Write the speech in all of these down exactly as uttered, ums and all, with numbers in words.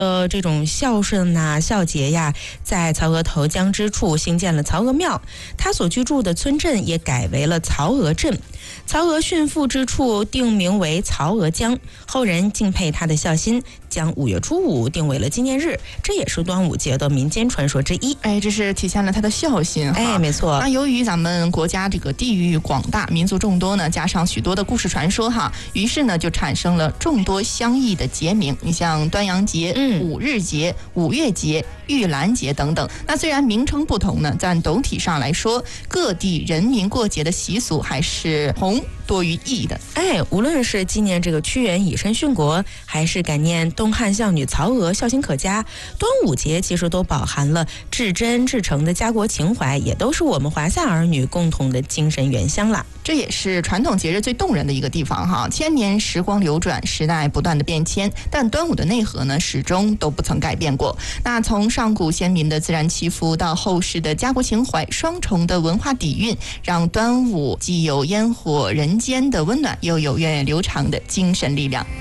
呃，这种孝顺呐、孝节呀，在曹娥投江之处兴建了曹娥庙，他所居住的村镇也改为了曹娥镇。曹娥殉父之处定名为曹娥江，后人敬佩他的孝心，将五月初五定为了纪念日，这也是端午节的民间传说之一。 哎，这是体现了他的孝心。 哎，没错。 那由于咱们国家这个地域广大，民族众多呢，加上许多的故事传说哈，于是呢就产生了众多相异的节名。你像端阳节、 嗯、 五日节、五月节、玉兰节等等。那虽然名称不同呢，但总体上来说，各地人民过节的习俗还是同多于异的。 哎，无论是纪念这个屈原以身殉国，还是感念东汉孝女曹娥孝心可嘉，端午节其实都饱含了至真至诚的家国情怀，也都是我们华夏儿女共同的精神原乡啦。 这也是传统节日最动人的一个地方哈。千年时光流转，时代不断的变迁，但端午的内核呢，始终都不曾改变过。那从上古先民的自然祈福，到后世的家国情怀，双重的文化底蕴，让端午既有烟火人间的温暖，又有源远流长的精神力量。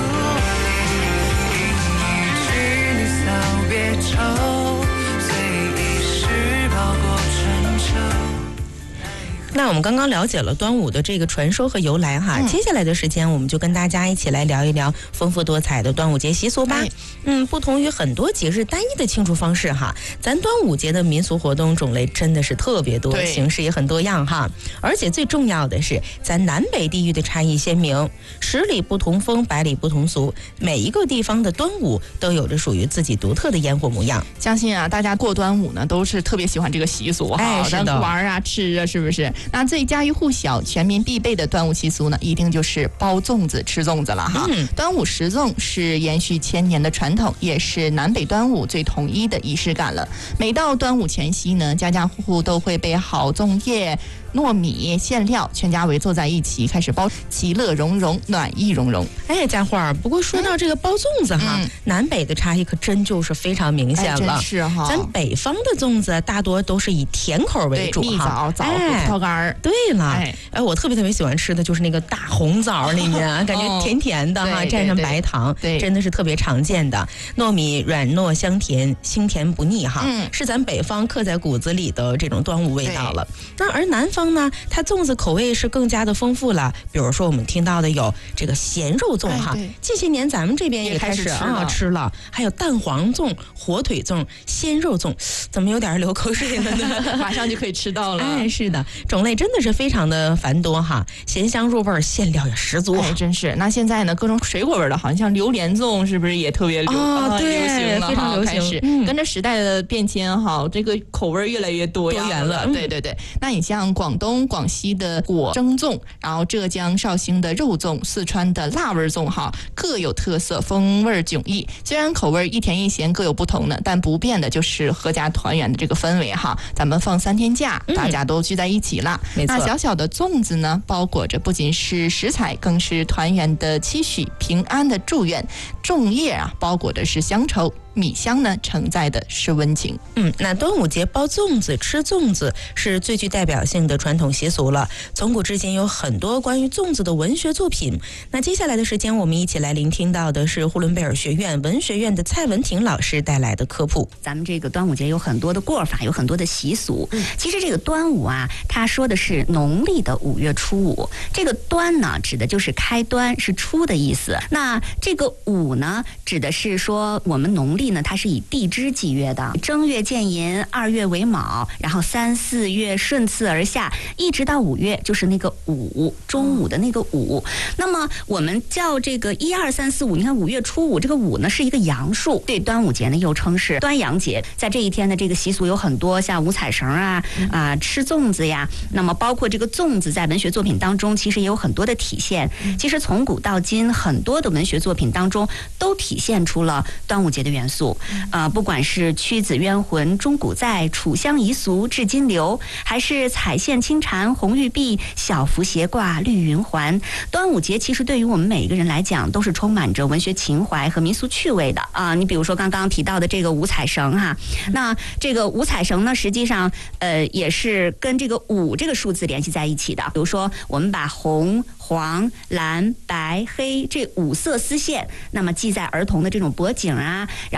那我们刚刚了解了端午的这个传说和由来哈、嗯，接下来的时间我们就跟大家一起来聊一聊丰富多彩的端午节习俗吧。哎、嗯，不同于很多节日单一的庆祝方式哈，咱端午节的民俗活动种类真的是特别多，形式也很多样哈。而且最重要的是，咱南北地域的差异鲜明，十里不同风，百里不同俗，每一个地方的端午都有着属于自己独特的烟火模样。 相信啊，大家过端午呢都是特别喜欢这个习俗哈， 哎，是的， 玩啊吃啊，是不是？那最家喻户晓、全民必备的端午习俗呢，一定就是包粽子、吃粽子了哈。嗯、端午食粽是延续千年的传统，也是南北端午最统一的仪式感了。每到端午前夕呢，家家户户都会备好粽叶、糯米、馅料，全家围坐在一起开始包，其乐融融，暖意融融。 哎，佳慧儿，不过说到这个包粽子哈、嗯，南北的差异可真就是非常明显了。 哎、真是哈， 咱北方的粽子大多都是以甜口为主， 蜜枣、枣、葡萄干儿。 对了，哎，哎，我特别特别喜欢吃的就是那个大红枣里面，感觉甜甜的哈，蘸上白糖， 对， 真的是特别常见的。糯米软糯香甜，清甜不腻哈， 嗯， 是咱北方刻在骨子里的这种端午味道了。那而南方呢，它粽子口味是更加的丰富了。比如说我们听到的有这个咸肉粽哈， 哎、 近些年咱们这边也开始啊吃了，还有蛋黄粽、火腿粽、鲜肉粽，怎么有点流口水了呢？ 马上就可以吃到了。 哎，是的，种类真的是非常的繁多哈，咸香入味，馅料也十足。 哎，真是。那现在呢，各种水果味的，好像榴莲粽是不是也特别流、 哦、 啊、 对流行了？ 非常流行。 开始、嗯、跟着时代的变迁哈，这个口味越来越多多元了。 对对对。那你像广东、广西的果蒸粽，然后浙江绍兴的肉粽，四川的辣味粽哈，各有特色，风味迥异。虽然口味一甜一咸各有不同的，但不变的就是合家团圆的这个氛围哈。咱们放三天假， 嗯、 大家都聚在一起了。 没错。 那小小的粽子呢，包裹着不仅是食材，更是团圆的期许，平安的祝愿。粽叶啊，包裹的是乡愁。米香呢，承载的是温情。 嗯，那端午节包粽子、吃粽子是最具代表性的传统习俗了。从古至今有很多关于粽子的文学作品。那接下来的时间，我们一起来聆听到的是呼伦贝尔学院文学院的蔡文婷老师带来的科普。 咱们这个端午节有很多的过法，有很多的习俗。嗯，其实这个端午啊，它说的是农历的五月初五。这个端呢，指的就是开端，是初的意思。那这个午呢，指的是说我们农历呢，它是以地支纪约的，正月见寅，二月为卯，然后三四月顺次而下，一直到五月就是那个午，中午的那个午。那么我们叫这个一二三四五，你看五月初五这个午呢是一个阳数，对端午节呢又称是端阳节。在这一天的这个习俗有很多，像五彩绳啊啊、呃、吃粽子呀，那么包括这个粽子在文学作品当中其实也有很多的体现。其实从古到今，很多的文学作品当中都体现出了端午节的元素。呃，不管是屈子冤魂终古在，楚乡遗俗至今留，还是彩线断轻蝉，红玉璧，小幅斜挂，绿云环。端午节其实对于我们每一个人来讲，都是充满着文学情怀和民俗趣味的啊。你比如说刚刚提到的这个五彩绳哈，那这个五彩绳呢，实际上呃也是跟这个五这个数字联系在一起的。比如说我们把红、黄、蓝、白、黑这五色丝线，那么系在儿童的这种脖颈啊，然